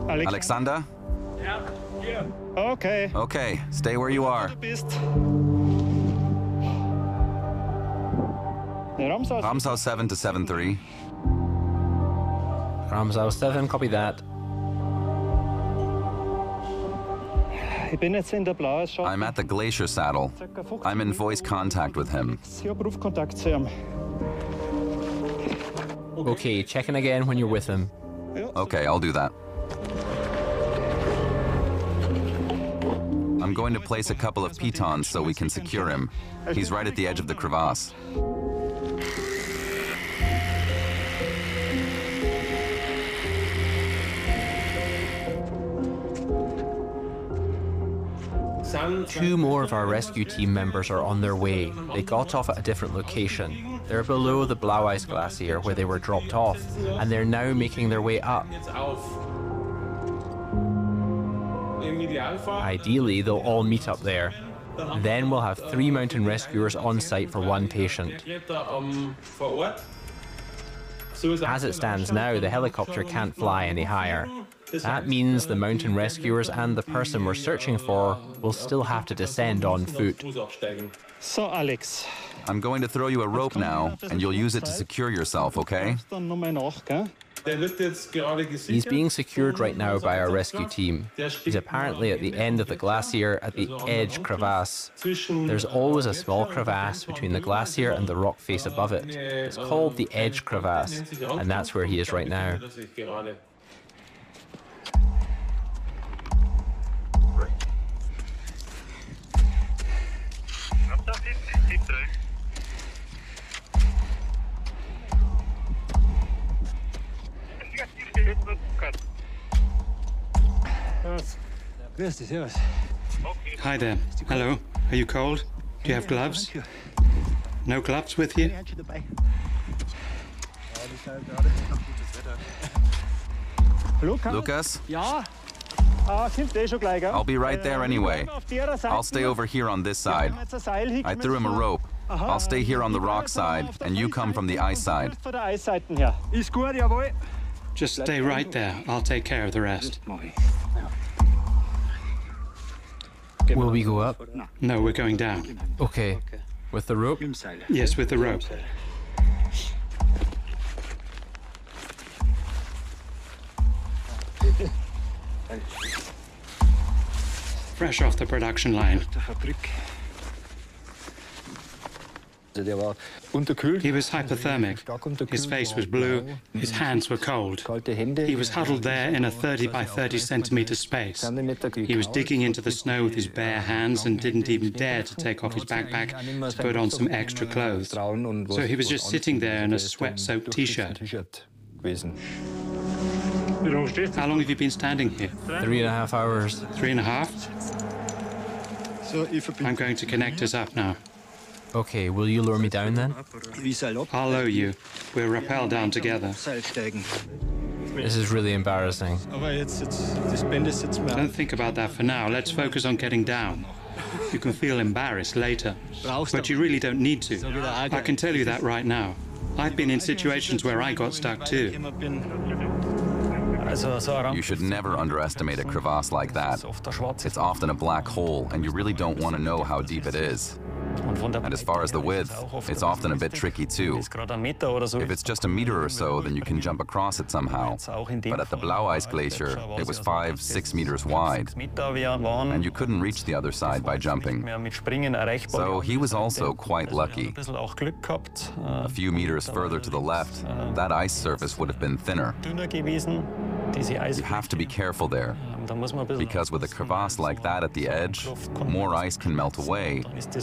Alexander? Okay. Okay, stay where you are. Du bist. Ramsau 7 to 7-3. Ramsau 7, copy that. Ich bin jetzt in der blauen Stadt. I'm at the Glacier Saddle. I'm in voice contact with him. Ich habe Rufkontakt zu ihm. Okay, check in again when you're with him. Okay, I'll do that. I'm going to place a couple of pitons so we can secure him. He's right at the edge of the crevasse. Two more of our rescue team members are on their way. They got off at a different location. They're below the Blaueis Glacier where they were dropped off, and they're now making their way up. Ideally, they'll all meet up there. Then we'll have 3 mountain rescuers on site for 1 patient. As it stands now, the helicopter can't fly any higher. That means the mountain rescuers and the person we're searching for will still have to descend on foot. So, Alex. I'm going to throw you a rope now, and you'll use it to secure yourself, okay? Dann nochmal nach, gell? He's being secured right now by our rescue team. He's apparently at the end of the glacier at the edge crevasse. There's always a small crevasse between the glacier and the rock face above it. It's called the edge crevasse, and that's where he is right now. Hi there. Hello. Are you cold? Do you have gloves? No gloves with you? Lucas? Ja. Sind schon gleich, gell? I'll be right there anyway. I'll stay over here on this side. I threw him a rope. I'll stay here on the rock side, and you come from the ice side. Von der Eisseiten her. Ist gut, jawohl. Just stay right there. I'll take care of the rest. Will we go up? No, we're going down. Okay. With the rope? Yes, with the rope. Fresh off the production line. He was hypothermic. His face was blue. His hands were cold. He was huddled there in a 30 by 30 centimeter space. He was digging into the snow with his bare hands and didn't even dare to take off his backpack to put on some extra clothes. So he was just sitting there in a sweat-soaked t-shirt. How long have you been standing here? 3.5 hours. 3.5? I'm going to connect us up now. Okay, will you lower me down then? I'll lower you. We'll rappel down together. This is really embarrassing. Don't think about that for now. Let's focus on getting down. You can feel embarrassed later, but you really don't need to. I can tell you that right now. I've been in situations where I got stuck too. You should never underestimate a crevasse like that. It's often a black hole, and you really don't want to know how deep it is. And as far as the width, it's often a bit tricky too. If it's just a meter or so, then you can jump across it somehow. But at the Blaueis Glacier, it was 5-6 meters wide, and you couldn't reach the other side by jumping. So he was also quite lucky. A few meters further to the left, that ice surface would have been thinner. You have to be careful there, because with a crevasse like that at the edge, more ice can melt away,